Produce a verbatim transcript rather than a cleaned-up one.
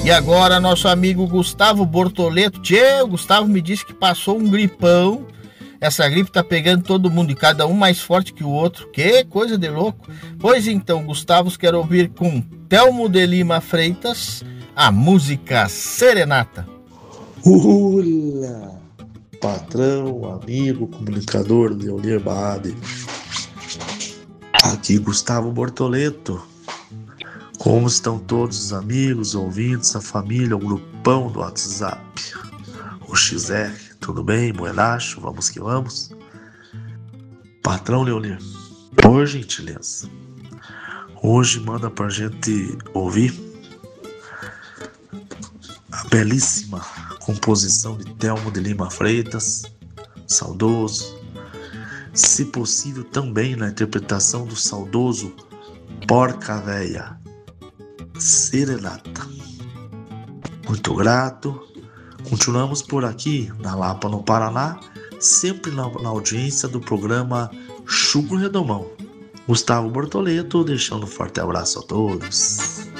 E agora nosso amigo Gustavo Bortoleto. Tchê, o Gustavo me disse que passou um gripão. Essa gripe tá pegando todo mundo e cada um mais forte que o outro. Que coisa de louco. Pois então, Gustavo, quero ouvir com Telmo de Lima Freitas a música Serenata. Ula! Patrão, amigo, comunicador Leonir Baade. Aqui Gustavo Bortoleto. Como estão todos os amigos, ouvintes, a família, o grupão do WhatsApp? O X R, tudo bem? Buenacho, vamos que vamos. Patrão Leonir, por gentileza, hoje manda pra gente ouvir a belíssima composição de Telmo de Lima Freitas, saudoso, se possível também na interpretação do saudoso Porca Véia, Serenata. Muito grato. Continuamos por aqui na Lapa, no Paraná, sempre na, na audiência do programa Chucro Redomão. Gustavo Bortoleto, deixando um forte abraço a todos.